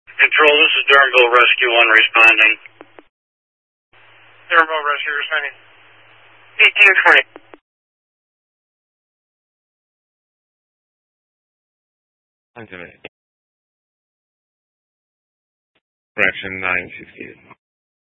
Control, this is Durhamville Rescue 1 responding. Durhamville Rescue responding. 1820. Correction 968.